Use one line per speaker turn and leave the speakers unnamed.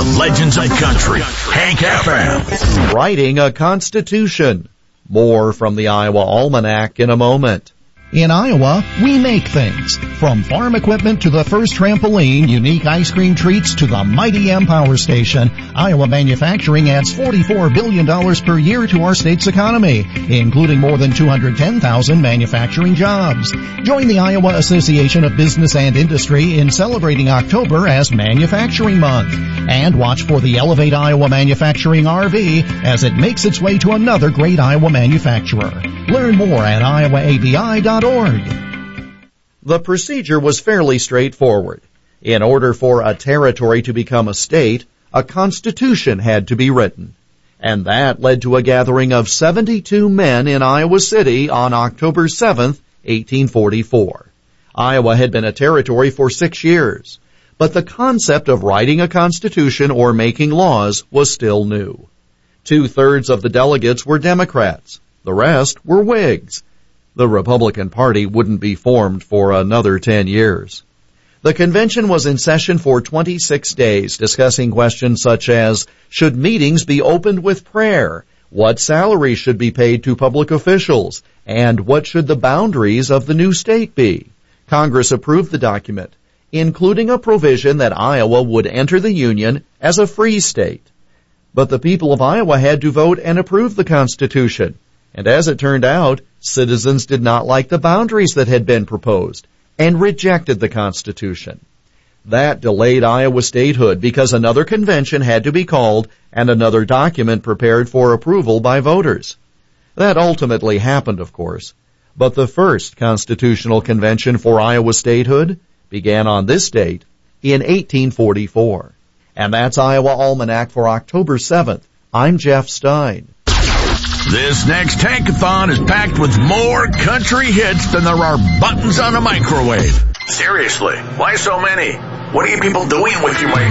of legends of country. Hank FM.
Writing a Constitution. More from the Iowa Almanac in a moment.
In Iowa, we make things. From farm equipment to the first trampoline, unique ice cream treats to the mighty Empower Station, Iowa manufacturing adds $44 billion per year to our state's economy, including more than 210,000 manufacturing jobs. Join the Iowa Association of Business and Industry in celebrating October as Manufacturing Month. And watch for the Elevate Iowa Manufacturing RV as it makes its way to another great Iowa manufacturer. Learn more at iowaabi.org.
The procedure was fairly straightforward. In order for a territory to become a state, a constitution had to be written. And that led to a gathering of 72 men in Iowa City on October 7th, 1844. Iowa had been a territory for 6 years, but the concept of writing a constitution or making laws was still new. 2/3 of the delegates were Democrats. The rest were Whigs. The Republican Party wouldn't be formed for another 10 years. The convention was in session for 26 days, discussing questions such as, should meetings be opened with prayer? What salary should be paid to public officials? And what should the boundaries of the new state be? Congress approved the document, including a provision that Iowa would enter the Union as a free state. But the people of Iowa had to vote and approve the Constitution. And as it turned out, citizens did not like the boundaries that had been proposed and rejected the Constitution. That delayed Iowa statehood because another convention had to be called and another document prepared for approval by voters. That ultimately happened, of course, but the first constitutional convention for Iowa statehood began on this date in 1844. And that's Iowa Almanac for October 7th. I'm Jeff Stein.
This next Tankathon is packed with more country hits than there are buttons on a microwave. Seriously, why so many? What are you people doing with your microwave?